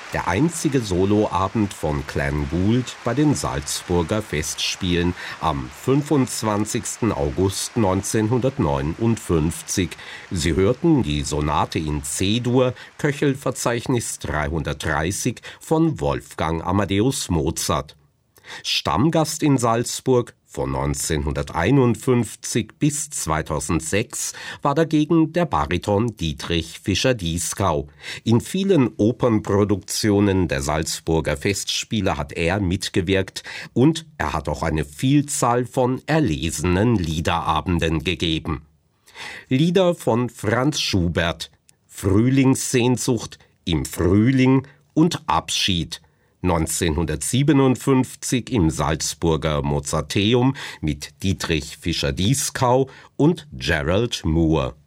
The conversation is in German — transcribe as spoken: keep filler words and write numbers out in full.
Der einzige Soloabend von Glenn Gould bei den Salzburger Festspielen am fünfundzwanzigsten August neunzehnhundertneunundfünfzig. Sie hörten die Sonate in C-Dur, Köchelverzeichnis dreihundertdreißig von Wolfgang Amadeus Mozart. Stammgast in Salzburg von neunzehnhunderteinundfünfzig bis zweitausendsechs war dagegen der Bariton Dietrich Fischer-Dieskau. In vielen Opernproduktionen der Salzburger Festspiele hat er mitgewirkt und er hat auch eine Vielzahl von erlesenen Liederabenden gegeben. Lieder von Franz Schubert, Frühlingssehnsucht, Im Frühling und Abschied. neunzehnhundertsiebenundfünfzig im Salzburger Mozarteum mit Dietrich Fischer-Dieskau und Gerald Moore.